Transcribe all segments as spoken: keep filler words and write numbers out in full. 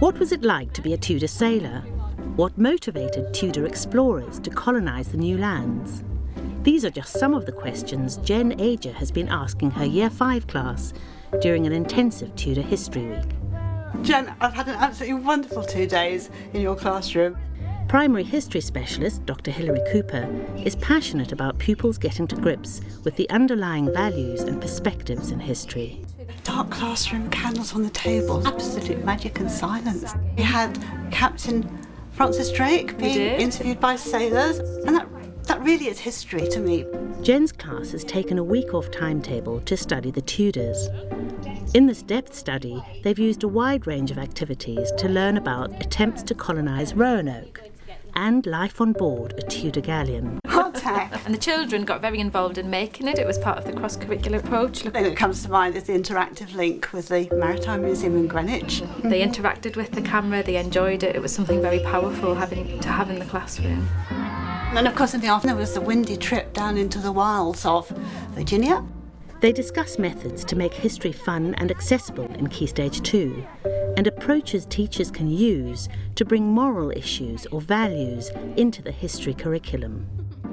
What was it like to be a Tudor sailor? What motivated Tudor explorers to colonise the new lands? These are just some of the questions Jen Ager has been asking her Year five class during an intensive Tudor History Week. Jen, I've had an absolutely wonderful two days in your classroom. Primary history specialist Doctor Hilary Cooper is passionate about pupils getting to grips with the underlying values and perspectives in history. Dark classroom, candles on the table, absolute magic and silence. We had Captain Francis Drake being interviewed by sailors, and that, that really is history to me. Jen's class has taken a week off timetable to study the Tudors. In this depth study, they've used a wide range of activities to learn about attempts to colonise Roanoke and life on board a Tudor galleon. And the children got very involved in making it. It was part of the cross-curricular approach. The thing that comes to mind is the interactive link with the Maritime Museum in Greenwich. They interacted with the camera, they enjoyed it. It was something very powerful having to have in the classroom. And of course in the afternoon there was the windy trip down into the wilds of Virginia. They discuss methods to make history fun and accessible in Key Stage two, and approaches teachers can use to bring moral issues or values into the history curriculum.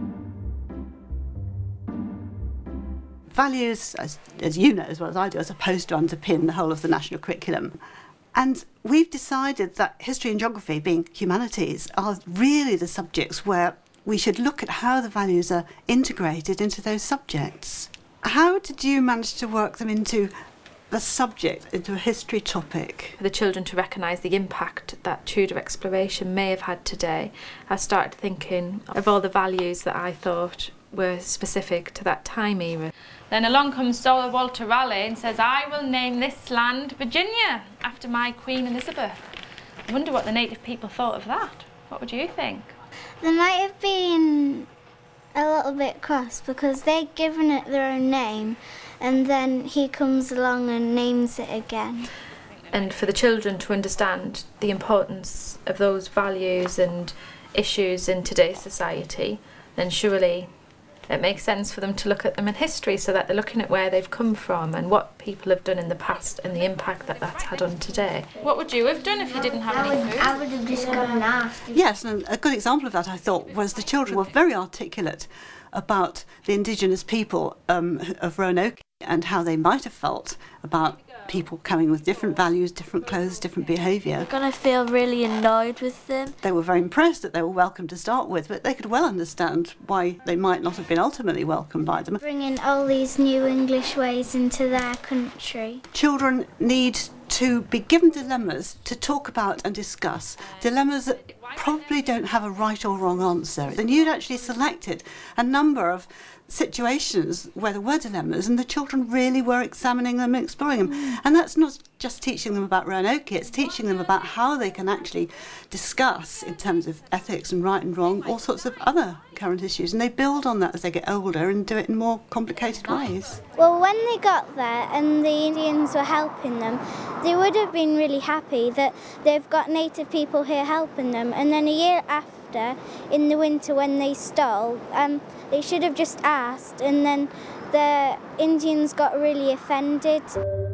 Values, as, as you know as well as I do, are supposed to underpin the whole of the national curriculum. And we've decided that history and geography, being humanities, are really the subjects where we should look at how the values are integrated into those subjects. How did you manage to work them into the subject, into a history topic? For the children to recognise the impact that Tudor exploration may have had today, I started thinking of all the values that I thought were specific to that time era. Then along comes Sir Walter Raleigh and says, I will name this land Virginia after my Queen Elizabeth. I wonder what the native people thought of that. What would you think? They might have been a little bit cross because they'd given it their own name and then he comes along and names it again. And for the children to understand the importance of those values and issues in today's society, then surely it makes sense for them to look at them in history, so that they're looking at where they've come from and what people have done in the past and the impact that that's had on today. What would you have done if you didn't have I any would, food? I would have just got nasty. Yes, and a good example of that, I thought, was the children were very articulate about the indigenous people um, of Roanoke and how they might have felt about people coming with different values, different clothes, different behaviour. You're going to feel really annoyed with them. They were very impressed that they were welcome to start with, but they could well understand why they might not have been ultimately welcomed by them. Bringing all these new English ways into their country. Children need to be given dilemmas to talk about and discuss, dilemmas that probably don't have a right or wrong answer. And you'd actually selected a number of situations where there were dilemmas and the children really were examining them and exploring them. Mm. And that's not just teaching them about Roanoke, it's teaching them about how they can actually discuss, in terms of ethics and right and wrong, all sorts of other current issues. And they build on that as they get older and do it in more complicated ways. Well, when they got there and the Indians were helping them, they would have been really happy that they've got native people here helping them. And then a year after, in the winter when they stole, um, they should have just asked, and then the Indians got really offended.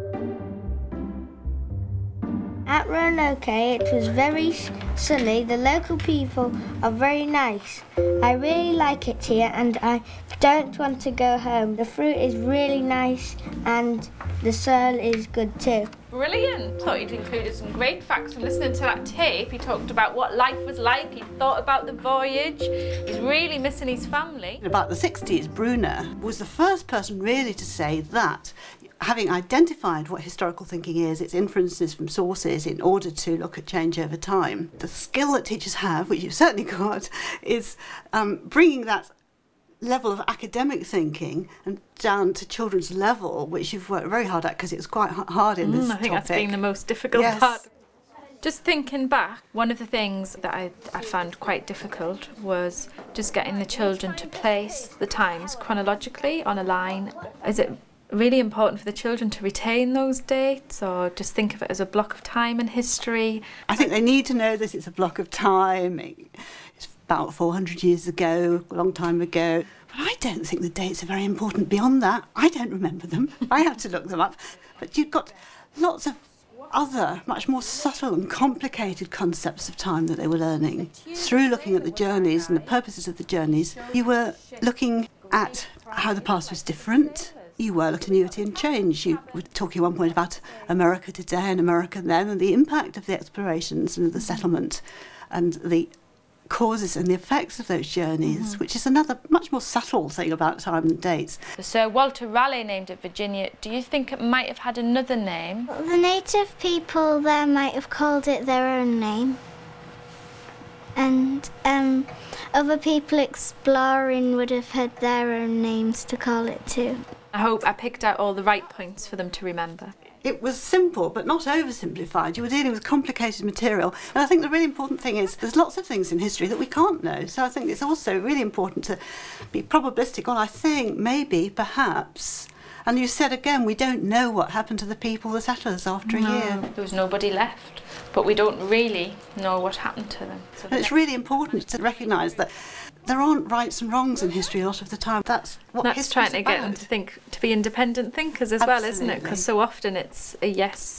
At Roanoke it was very sunny. The local people are very nice. I really like it here and I don't want to go home. The fruit is really nice and the soil is good too. Brilliant! Thought he'd included some great facts from listening to that tape. He talked about what life was like, he thought about the voyage, he's really missing his family. In about the sixties, Brunner was the first person really to say that, having identified what historical thinking is, its inferences from sources in order to look at change over time, the skill that teachers have, which you've certainly got, is um, bringing that level of academic thinking and down to children's level, which you've worked very hard at because it's quite hard in mm, this I think topic. That's been the most difficult yes. part. Just thinking back, one of the things that I, I found quite difficult was just getting the children to place the times chronologically on a line. Is it really important for the children to retain those dates, or just think of it as a block of time in history? I think they need to know that it's a block of time. It's about four hundred years ago, a long time ago. But I don't think the dates are very important beyond that. I don't remember them. I have to look them up. But you've got lots of other, much more subtle and complicated concepts of time that they were learning. Through looking at the journeys and the purposes of the journeys, you were looking at how the past was different. You were continuity and change. You were talking at one point about America today and America then, and the impact of the explorations and the settlement and the causes and the effects of those journeys, mm-hmm. which is another much more subtle thing about time and dates. So Walter Raleigh named it Virginia. Do you think it might have had another name? The native people there might have called it their own name. And um, other people exploring would have had their own names to call it too. I hope I picked out all the right points for them to remember. It was simple, but not oversimplified. You were dealing with complicated material. And I think the really important thing is there's lots of things in history that we can't know. So I think it's also really important to be probabilistic. Well, I think, maybe, perhaps. And you said again, we don't know what happened to the people, the settlers, after no, a year. There was nobody left. But we don't really know what happened to them. So and it's really important to recognise that there aren't rights and wrongs in history a lot of the time. That's what That's history's trying to about. get them to think, to be independent thinkers as Absolutely. well, isn't it? Because so often it's a yes